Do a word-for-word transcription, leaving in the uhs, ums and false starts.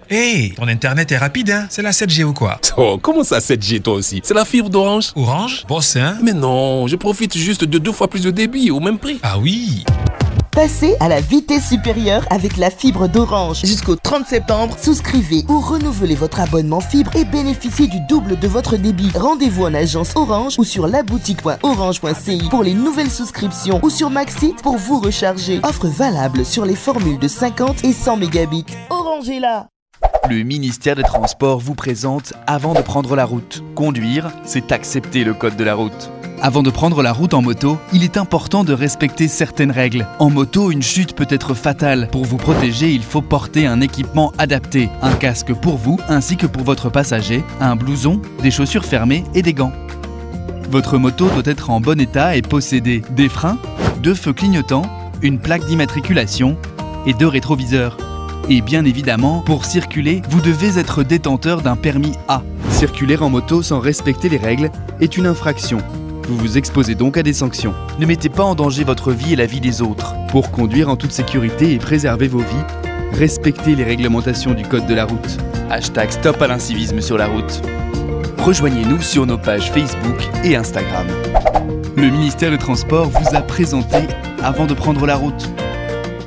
Hey, ton internet est rapide, hein? C'est la sept G ou quoi? Oh, comment ça sept G toi aussi? C'est la fibre d'Orange. Orange? Boss, hein? Mais non, je profite juste de deux fois plus de débit au même prix. Ah oui? Passez à la vitesse supérieure avec la fibre d'Orange. Jusqu'au trente septembre, souscrivez ou renouvelez votre abonnement fibre et bénéficiez du double de votre débit. Rendez-vous en agence Orange ou sur laboutique point orange point c i pour les nouvelles souscriptions ou sur Maxit pour vous recharger. Offre valable sur les formules de cinquante et cent mégabits. Orange est là! Le ministère des Transports vous présente Avant de prendre la route. Conduire, c'est accepter le code de la route. Avant de prendre la route en moto, il est important de respecter certaines règles. En moto, une chute peut être fatale. Pour vous protéger, il faut porter un équipement adapté. Un casque pour vous, ainsi que pour votre passager, un blouson, des chaussures fermées et des gants. Votre moto doit être en bon état et posséder des freins, deux feux clignotants, une plaque d'immatriculation et deux rétroviseurs. Et bien évidemment, pour circuler, vous devez être détenteur d'un permis A. Circuler en moto sans respecter les règles est une infraction. Vous vous exposez donc à des sanctions. Ne mettez pas en danger votre vie et la vie des autres. Pour conduire en toute sécurité et préserver vos vies, respectez les réglementations du code de la route. Hashtag Stop à l'incivisme sur la route. Rejoignez-nous sur nos pages Facebook et Instagram. Le ministère des Transports vous a présenté Avant de prendre la route.